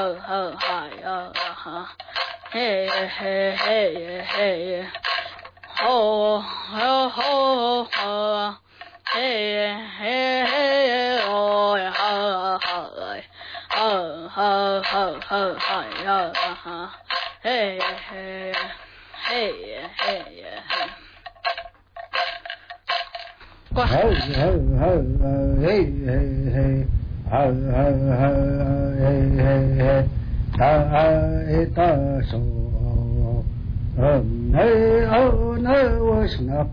hey hey hey hey ho ho ho ho hey hey hey oh ha ha ho ho ho ho ha hey hey hey hey ho ho ho hey hey hey ho ho ho hey hey hey ta so nay oh no was not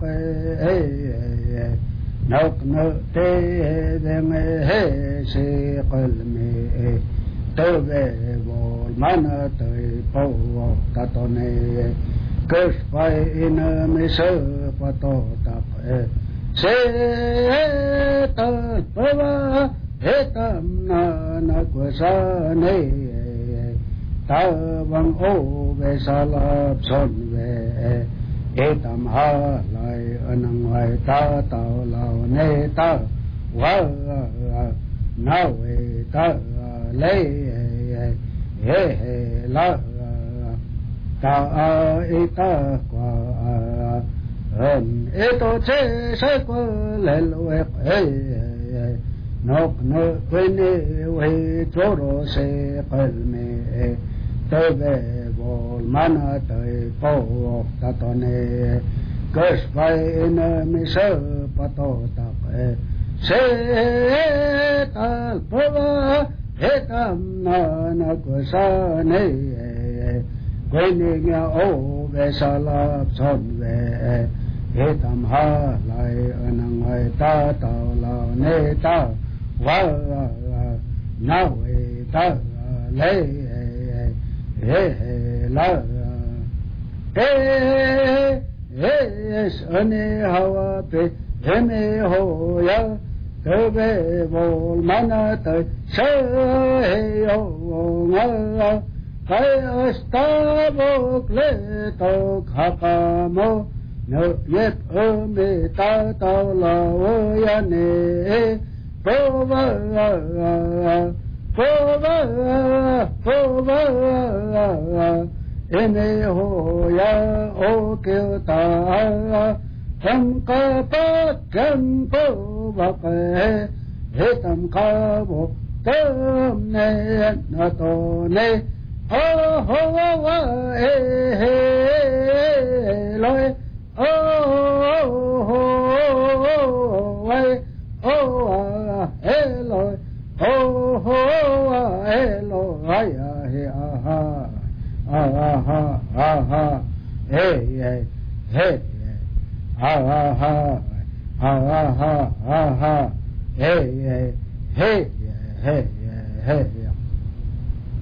نق نقطه دم هشی قلمی توبه بول من توی پو تاتونه کش پای این میشه پتو تق سیتال پوا هتم نکوسانه تابم او بسالاب سنوه etam ha lai anang lai ta tao lao ne ta wa na we ta le he he la ta e ta qua eto che se qua le lo e nok no quene we choro se qalme tebe bol mana tai po tatone kus pai na mi se pato tak se tal pava etam na kusane quene nya o ve salap son ve etam ha lai anang ai ta tao lao ne ta wa na we ta le hey la hey sane hawa pe heme hoya tebe bol manata se yo nga kai astavo kleto khakamo no yet me ta ta la ya ne pova ene hoya o kyota tam ka pa kam po vaka he tam ka bo tam ne na to ne ho ho wa he loi ho ho wa ho he loi ho ho hello haya he aha aha aha hey hey hey aha aha aha hey hey hey hey